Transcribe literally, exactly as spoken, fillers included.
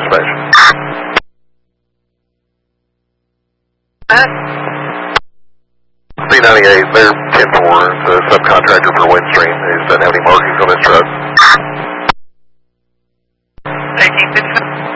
dispatch. C ninety-eight, they're ten four. It's a subcontractor for Windstream. He doesn't have any markings on his truck. Taking